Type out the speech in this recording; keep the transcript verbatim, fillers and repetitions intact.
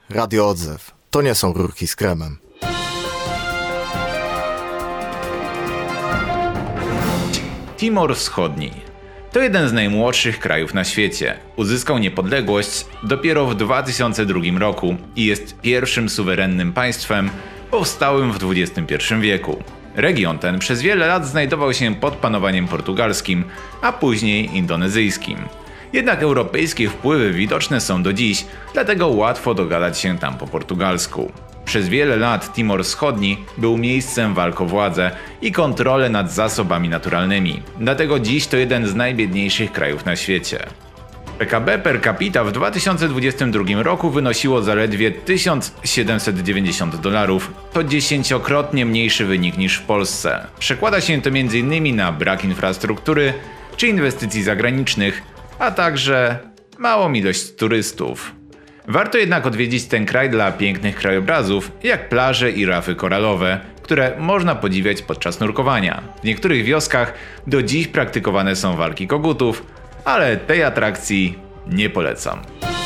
Radio Odzew. To nie są rurki z kremem. Timor Wschodni to jeden z najmłodszych krajów na świecie. Uzyskał niepodległość dopiero w dwa tysiące drugim roku i jest pierwszym suwerennym państwem powstałym w dwudziestym pierwszym wieku. Region ten przez wiele lat znajdował się pod panowaniem portugalskim, a później indonezyjskim. Jednak europejskie wpływy widoczne są do dziś, dlatego łatwo dogadać się tam po portugalsku. Przez wiele lat Timor Wschodni był miejscem walk o władzę i kontrolę nad zasobami naturalnymi, dlatego dziś to jeden z najbiedniejszych krajów na świecie. P K B per capita w dwa tysiące dwudziestym drugim roku wynosiło zaledwie tysiąc siedemset dziewięćdziesiąt dolarów. To dziesięciokrotnie mniejszy wynik niż w Polsce. Przekłada się to między innymi na brak infrastruktury czy inwestycji zagranicznych, a także małą ilość turystów. Warto jednak odwiedzić ten kraj dla pięknych krajobrazów, jak plaże i rafy koralowe, które można podziwiać podczas nurkowania. W niektórych wioskach do dziś praktykowane są walki kogutów, ale tej atrakcji nie polecam.